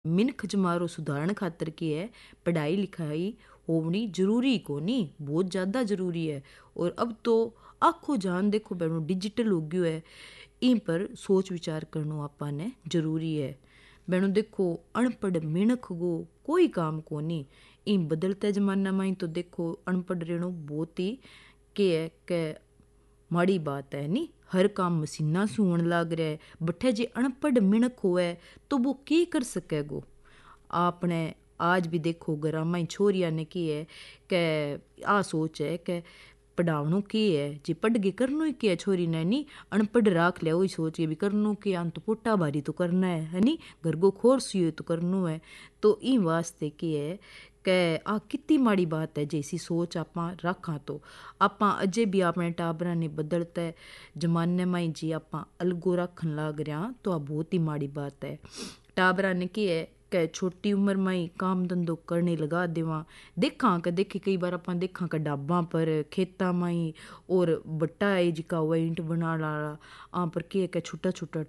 मिनख जमारो सुधारण खातर की है पढ़ाई लिखाई होनी जरूरी को नहीं, बहुत ज़्यादा ज़रूरी है। और अब तो आखो जान देखो बैनो डिजिटल हो गयो है, इन पर सोच विचार करनो आपा ने जरूरी है। बैनो देखो अनपढ़ मिनख गो कोई काम को नहीं, इन बदलते जमाना में तो देखो अनपढ़ रहनो बहुत ही के है के माड़ी बात है नी। हर काम मशीना से होने लग रहा है, बठे जे अनपढ़ मिनख होए तो वो की कर सकेगो। आपने आज भी देखो ग्रामा ही छोरिया ने की है कि आ सोच है कि पढ़ावनो की है जी पढ़ के करनो ही क्या छोरी ने नी, अनपढ़ राख लिया वही सोच के भी करनो कि आन तो पोटा भारी तो करना है नी, घर को खोर सी तो करनो है। तो ई वास्ते की है कि आ कितनी माड़ी बात है जैसी सोच आप रखा तो आप अजे भी अपने टाबरा ने बदलते जमाने में जी आप अलगो रखन लग रहा तो आ बहुत ही माड़ी बात है। टाबरा ने की है कि छोटी उम्र में ही काम धंधो करने लगा देवा। देखा कि देखी कई बार अपन देखा कि डाबा पर खेता में ही और बट्टा है जिका हुआ ईंट बना ला आ पर के छोटा छोटा